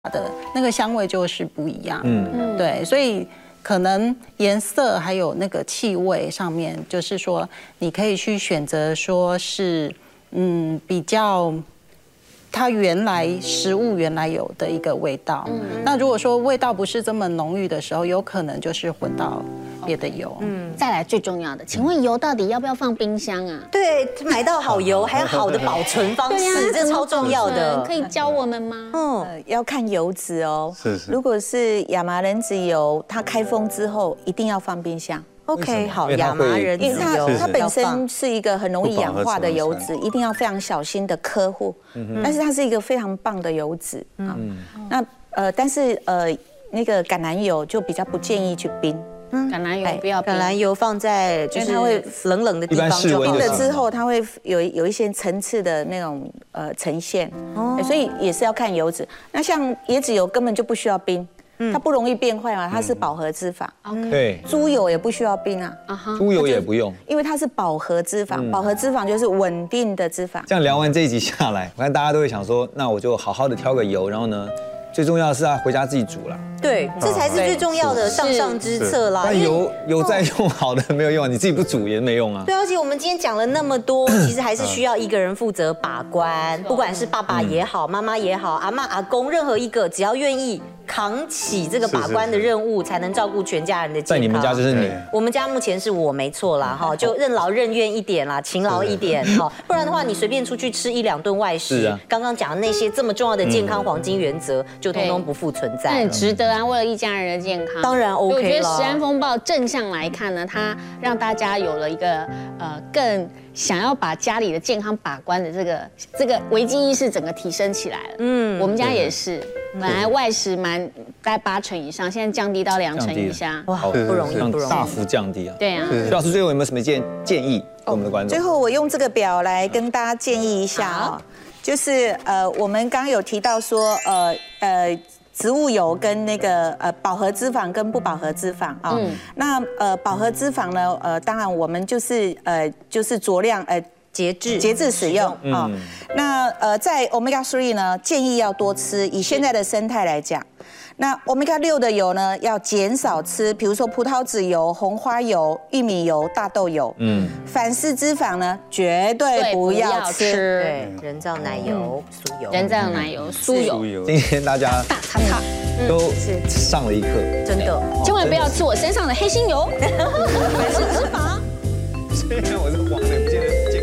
的那个香味就是不一样。对，所以可能颜色还有那个气味上面，就是说你可以去选择说是比较。它原来食物原来有的一个味道，那如果说味道不是这么浓郁的时候，有可能就是混到别的油。 再来最重要的，请问油到底要不要放冰箱啊？ 对，买到好油还有好的保存方式，这超重要的。 可以教我们吗？ 要看油脂哦。 是。 如果是亚麻仁籽油，它开封之后一定要放冰箱。 OK， 好，亚麻仁籽油， 它本身是一个很容易氧化的油脂，一定要非常小心的呵护。但是它是一个非常棒的油脂啊。那但是那个橄榄油就比较不建议去冰。 橄榄油不要冰， 橄榄油放在就是它会冷冷的地方就好冰了之后，它会有一些层次的那种呈现。所以也是要看油脂。那像椰子油根本就不需要冰。它不容易变坏嘛，它是饱和脂肪。 对， 猪油也不需要冰啊， 猪油也不用， 因为它是饱和脂肪，饱和脂肪就是稳定的脂肪。 这样聊完这一集下来，我看大家都会想说，那我就好好的挑个油，然后呢，最重要的是要回家自己煮啦。 对，这才是最重要的上上之策啦。 但油再用好的没有用啊，你自己不煮也没用啊。 对，而且我们今天讲了那么多，其实还是需要一个人负责把关，不管是爸爸也好，妈妈也好，阿嬷阿公，任何一个只要愿意扛起这个把关的任务，才能照顾全家人的健康。 在你们家就是你， 我们家目前是我没错啦，哈，就任劳任怨一点啦，勤劳一点，哈，不然的话你随便出去吃1-2顿外食，刚刚讲的那些这么重要的健康黄金原则，就通通不复存在。 那很值得啊，为了一家人的健康， 当然 OK 了。 我觉得食安风暴正向来看呢，它让大家有了一个更想要把家里的健康把关的这个危机意识整个提升起来了。我们家也是，本来外食大概8成以上，现在降低到2成以下， 哇，不容易，不容易， 大幅降低啊。 对啊。 徐老师最后有没有什么建议我们的观众？ 最后我用这个表来跟大家建议一下啊，就是我们刚刚有提到说植物油跟那个饱和脂肪跟不饱和脂肪啊，那饱和脂肪呢，当然我们就是酌量节制使用啊。那在 Omega 3呢，建议要多吃。以现在的生态来讲，那 Omega 6的油呢，要减少吃，比如说葡萄籽油、红花油、玉米油、大豆油。反式脂肪呢，绝对不要吃。 对，人造奶油、酥油、 人造奶油、酥油。 今天大家都上了一课， 真的， 千万不要吃我身上的黑心油，反式脂肪。 虽然我是黄的，不见得健康。